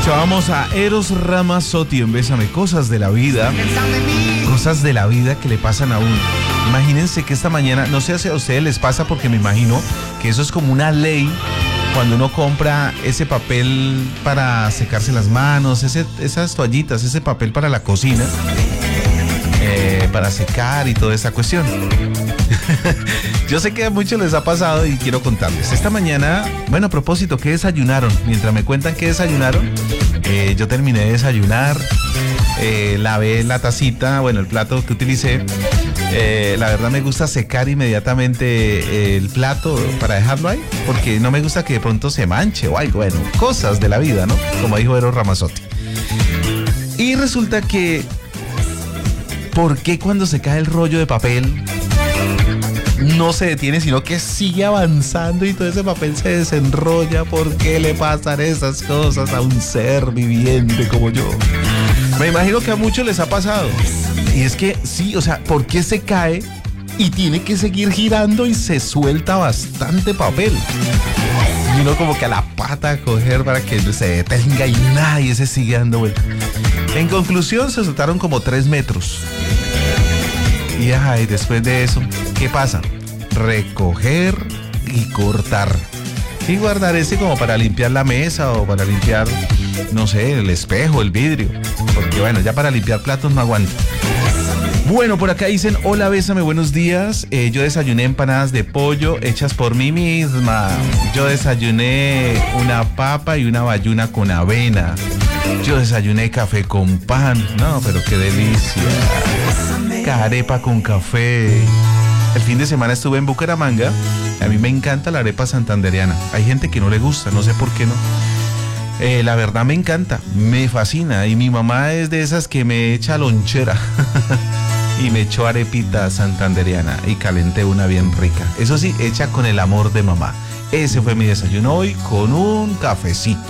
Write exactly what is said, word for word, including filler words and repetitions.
Escuchábamos a Eros Ramazzotti en Bésame, cosas de la vida, cosas de la vida que le pasan a uno. Imagínense que esta mañana, no sé si a ustedes les pasa, porque me imagino que eso es como una ley cuando uno compra ese papel para secarse las manos, ese, esas toallitas, ese papel para la cocina, eh, para secar y toda esa cuestión. Yo sé que a muchos les ha pasado y quiero contarles. Esta mañana, bueno, a propósito, ¿qué desayunaron? Mientras me cuentan qué desayunaron, eh, yo terminé de desayunar, eh, lavé la tacita, bueno, el plato que utilicé. Eh, la verdad me gusta secar inmediatamente eh, el plato para dejarlo ahí, porque no me gusta que de pronto se manche o algo, bueno, cosas de la vida, ¿no? Como dijo Eros Ramazzotti. Y resulta que, ¿por qué cuando se cae el rollo de papel no se detiene, sino que sigue avanzando y todo ese papel se desenrolla? ¿Por qué le pasan esas cosas a un ser viviente como yo? Me imagino que a muchos les ha pasado. Y es que sí, o sea, ¿por qué se cae y tiene que seguir girando y se suelta bastante papel? Y uno como que a la pata a coger para que se detenga y nadie se sigue dando vuelta. En conclusión, se soltaron como tres metros. Y ay, después de eso, ¿qué pasa? Recoger y cortar. Y guardar ese como para limpiar la mesa o para limpiar, no sé, el espejo, el vidrio. Porque bueno, ya para limpiar platos no aguanto. Bueno, por acá dicen, hola, Bésame, buenos días. Eh, yo desayuné empanadas de pollo hechas por mí misma. Yo desayuné una papa y una bayuna con avena. Yo desayuné café con pan. No, pero qué delicia. Arepa con café. El fin de semana estuve en Bucaramanga. A mí me encanta la arepa santandereana. Hay gente que no le gusta, no sé por qué no. Eh, la verdad me encanta, me fascina. Y mi mamá es de esas que me echa lonchera. Y me echó arepita santandereana y calenté una bien rica. Eso sí, hecha con el amor de mamá. Ese fue mi desayuno hoy con un cafecito.